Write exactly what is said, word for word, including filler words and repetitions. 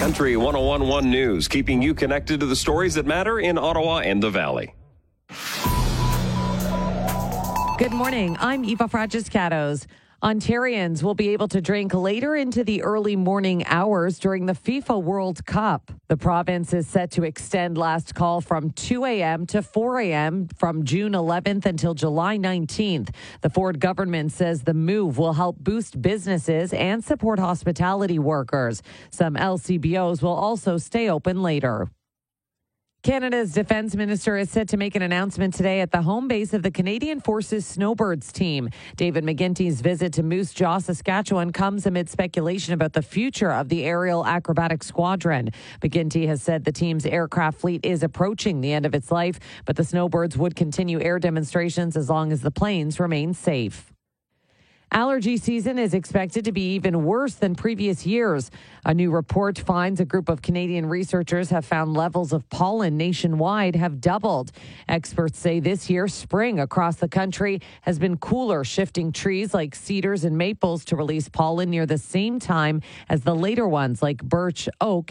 Country one oh one point one News, keeping you connected to the stories that matter in Ottawa and the Valley. Good morning. I'm Eva Fragiscatos. Ontarians will be able to drink later into the early morning hours during the FIFA World Cup. The province is set to extend last call from two a.m. to four a.m. from June eleventh until July nineteenth. The Ford government says the move will help boost businesses and support hospitality workers. Some L C B Os will also stay open later. Canada's defense minister is set to make an announcement today at the home base of the Canadian Forces Snowbirds team. David McGuinty's visit to Moose Jaw, Saskatchewan comes amid speculation about the future of the aerial acrobatic squadron. McGuinty has said the team's aircraft fleet is approaching the end of its life, but the Snowbirds would continue air demonstrations as long as the planes remain safe. Allergy season is expected to be even worse than previous years. A new report finds a group of Canadian researchers have found levels of pollen nationwide have doubled. Experts say this year, spring across the country has been cooler, shifting trees like cedars and maples to release pollen near the same time as the later ones like birch, oak,